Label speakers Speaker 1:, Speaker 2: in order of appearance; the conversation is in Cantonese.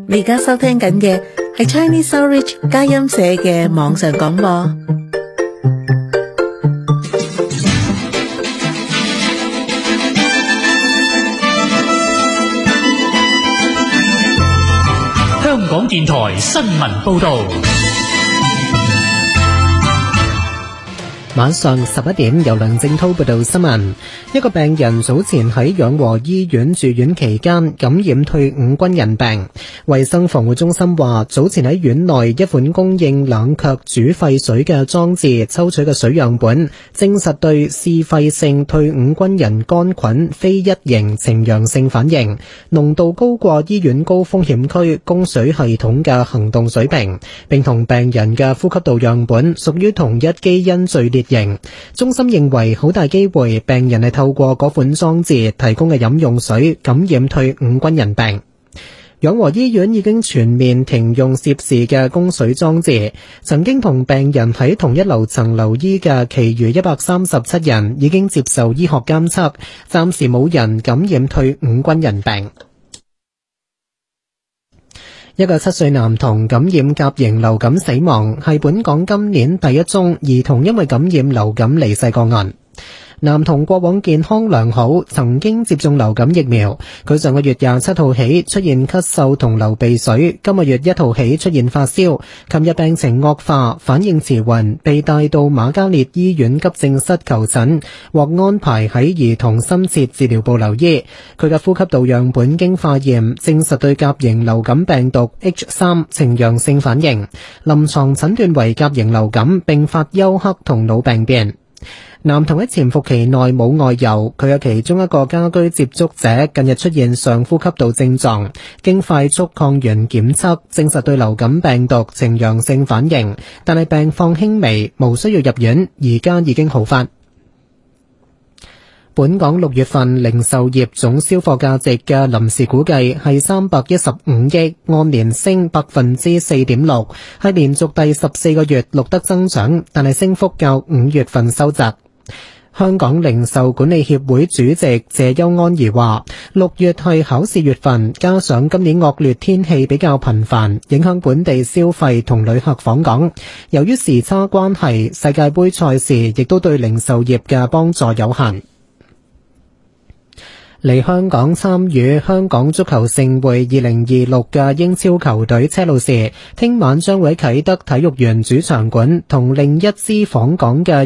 Speaker 1: 你而家收聽緊嘅係 Chinese Outreach 佳音社嘅網上廣播。
Speaker 2: 香港電台新聞報道。
Speaker 3: 晚上11點，由梁正濤報道新聞。一個病人早前喺養和醫院住院期間感染退伍軍人病。衛生防護中心話，早前喺院內一款供應冷卻煮沸水嘅裝置抽取嘅水樣本，證實對嗜肺性退伍軍人桿菌非一型呈陽性反應，濃度高過醫院高風險區供水系統嘅行動水平，並同病人嘅呼吸道樣本屬於同一基因序列型。中心認為好大機會病人係透過嗰款裝置提供嘅飲用水感染退伍軍人病。養和醫院已經全面停用涉事嘅供水裝置，曾經同病人喺同一樓層留醫嘅其餘137人已經接受醫學監測，暫時冇人感染退伍軍人病。一個7歲男童感染甲型流感死亡，係本港今年第一宗兒童因為感染流感離世個案。男童過往健康良好，曾經接種流感疫苗。佢上個月27號起出現咳嗽同流鼻水，今個月1號起出現發燒，琴日病情惡化，反應遲緩，被帶到瑪嘉烈醫院急症室求診，獲安排喺兒童深切治療部留醫。佢嘅呼吸道樣本經化驗，證實對甲型流感病毒 H3 呈陽性反應，臨床診斷為甲型流感並發休克同腦病變。男童喺潛伏期內冇外遊，佢嘅其中一個家居接觸者近日出現上呼吸道症狀，經快速抗原檢測證實對流感病毒呈陽性反應，但係病況輕微，無需要入院，而家已經好返。本港6月份零售業總銷貨價值嘅臨時估計係315億，按年升 4.6%， 係連續第14個月錄得增長，但係升幅較5月份收窄。香港零售管理協會主席謝邱安儀話，6月係考試月份，加上今年惡劣天氣比較頻繁，影響本地消費同旅客訪港。由於時差關係，世界盃賽事亦都對零售業嘅幫助有限。嚟香港參與香港足球盛會2026嘅英超球隊車路士，聽晚將會喺啟德體育園主場館同另一支訪港嘅